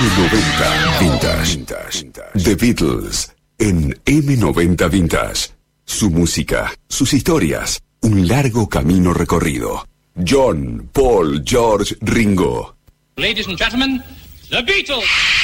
M90 Vintage. The Beatles en M90 Vintage. Su música, sus historias, un largo camino recorrido. John, Paul, George, Ringo. Ladies and gentlemen, The Beatles.